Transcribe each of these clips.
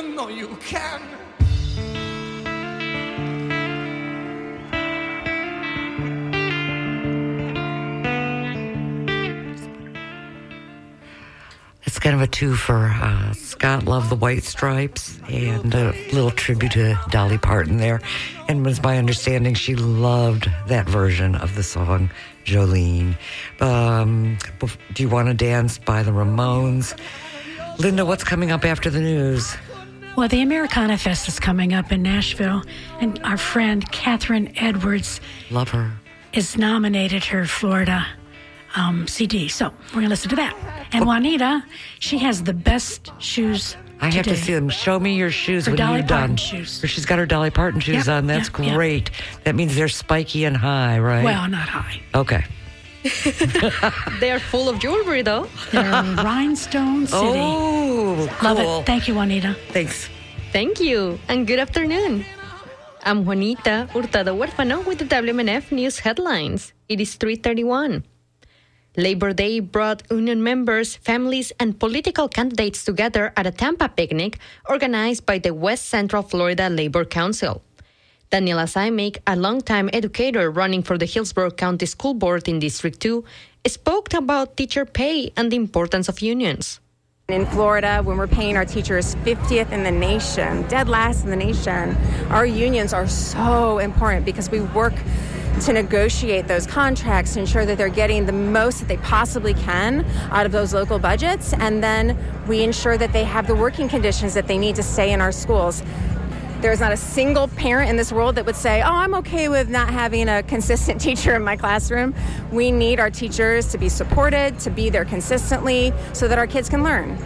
know you can. It's kind of a twofer. Scott loved the White Stripes and a little tribute to Dolly Parton there. And it was my understanding she loved that version of the song, Jolene. Do you want to dance by the Ramones? Linda, what's coming up after the news? Well, the Americana Fest is coming up in Nashville, and our friend Catherine Edwards, Love her, is nominated her Florida CD. So we're going to listen to that. And Juanita, she has the best shoes I have to see them. Show me your shoes when you're done. Shoes. She's got her Dolly Parton shoes on. That's great. That means they're spiky and high, right? Well, not high. Okay. They are full of jewelry, though. They're in Rhinestone City. Oh, cool. Love it. Thank you, Juanita. Thanks. Thank you, and good afternoon. I'm Juanita Hurtado Huérfano with the WMNF News headlines. It is 3:31. Labor Day brought union members, families, and political candidates together at a Tampa picnic organized by the West Central Florida Labor Council. Daniela Simic, a longtime educator running for the Hillsborough County School Board in District 2, spoke about teacher pay and the importance of unions. In Florida, when we're paying our teachers 50th in the nation, dead last in the nation, our unions are so important because we work to negotiate those contracts to ensure that they're getting the most that they possibly can out of those local budgets, and then we ensure that they have the working conditions that they need to stay in our schools. There's not a single parent in this world that would say, oh, I'm okay with not having a consistent teacher in my classroom. We need our teachers to be supported, to be there consistently so that our kids can learn.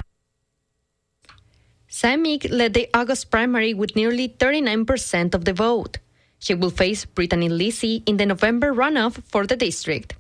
Simic led the August primary with nearly 39% of the vote. She will face Brittany Lisi in the November runoff for the district.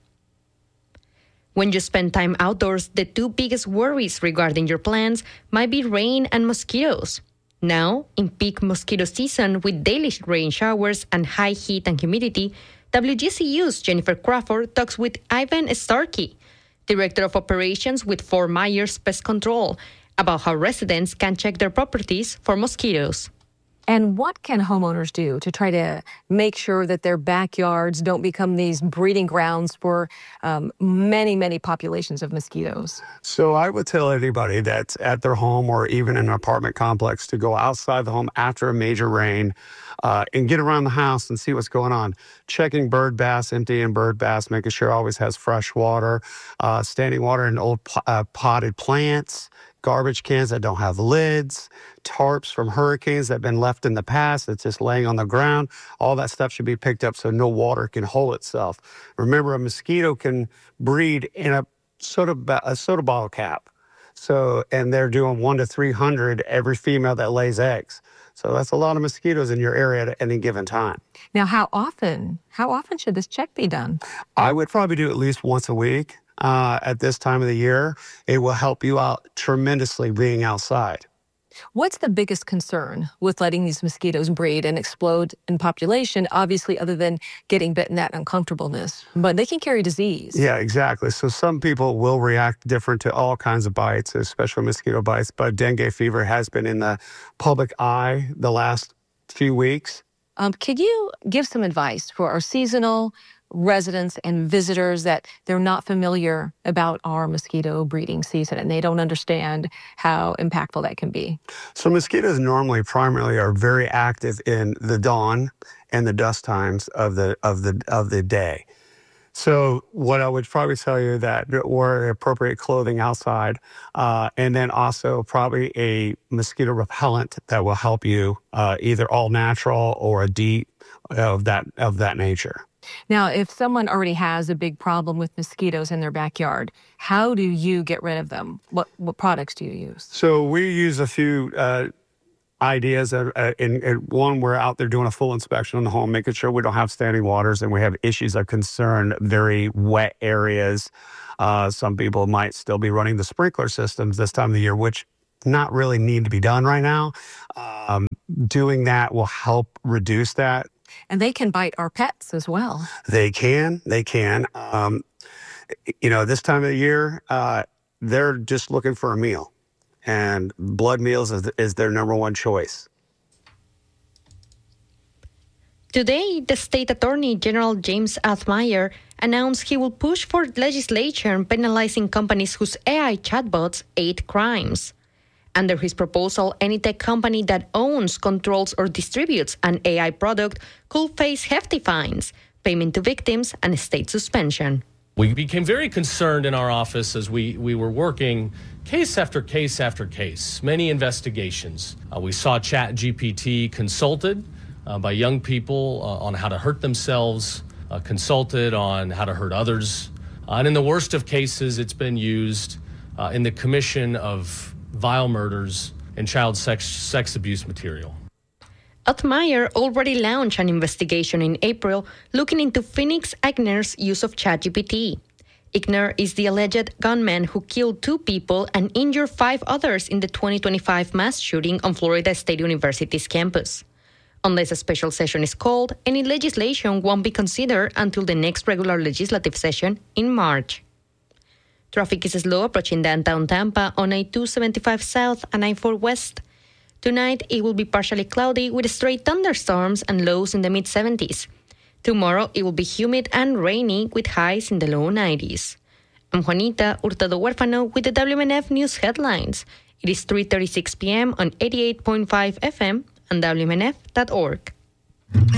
When you spend time outdoors, the two biggest worries regarding your plants might be rain and mosquitoes. Now, in peak mosquito season with daily rain showers and high heat and humidity, WGCU's Jennifer Crawford talks with Ivan Starkey, Director of Operations with Fort Myers Pest Control, about how residents can check their properties for mosquitoes. And what can homeowners do to try to make sure that their backyards don't become these breeding grounds for many, many populations of mosquitoes? So I would tell anybody that's at their home or even in an apartment complex to go outside the home after a major rain and get around the house and see what's going on. Checking bird baths, emptying bird baths, making sure it always has fresh water, standing water in old potted plants, garbage cans that don't have lids, tarps from hurricanes that have been left in the past that's just laying on the ground. All that stuff should be picked up so no water can hold itself. Remember, a mosquito can breed in a soda bottle cap. And they're doing 1 to 300 every female that lays eggs. So that's a lot of mosquitoes in your area at any given time. Now, how often should this check be done? I would probably do at least once a week. At this time of the year, it will help you out tremendously being outside. What's the biggest concern with letting these mosquitoes breed and explode in population, obviously, other than getting bitten, that uncomfortableness? But they can carry disease. Yeah, exactly. So some people will react different to all kinds of bites, especially mosquito bites. But dengue fever has been in the public eye the last few weeks. Could you give some advice for our seasonal residents and visitors that they're not familiar about our mosquito breeding season and they don't understand how impactful that can be? So mosquitoes primarily are very active in the dawn and the dusk times of the day. So what I would probably tell you that wear appropriate clothing outside, and then also probably a mosquito repellent that will help you, either all natural or a DEET of that nature. Now, if someone already has a big problem with mosquitoes in their backyard, how do you get rid of them? What products do you use? So we use a few ideas. One, we're out there doing a full inspection on the home, making sure we don't have standing waters and we have issues of concern, very wet areas. Some people might still be running the sprinkler systems this time of the year, which not really need to be done right now. Doing that will help reduce that. And they can bite our pets as well. They can. This time of the year, they're just looking for a meal. and blood meals is their number one choice. Today, the state attorney general James Athmeier announced he will push for legislation penalizing companies whose AI chatbots aid crimes. Under his proposal, any tech company that owns, controls, or distributes an AI product could face hefty fines, payment to victims, and state suspension. We became very concerned in our office as we were working case after case after case, many investigations. We saw ChatGPT consulted by young people on how to hurt themselves, consulted on how to hurt others. And in the worst of cases, it's been used in the commission of vile murders and child sex abuse material. Athmeier already launched an investigation in April looking into Phoenix Eigner's use of ChatGPT. Eigner is the alleged gunman who killed 2 people and injured 5 others in the 2025 mass shooting on Florida State University's campus. Unless a special session is called, any legislation won't be considered until the next regular legislative session in March. Traffic is slow approaching downtown Tampa on I-275 South and I-4 West. Tonight, it will be partially cloudy with stray thunderstorms and lows in the mid-70s. Tomorrow, it will be humid and rainy with highs in the low 90s. I'm Juanita Hurtado Huérfano with the WMNF News Headlines. It is 3:36 p.m. on 88.5 FM and WMNF.org.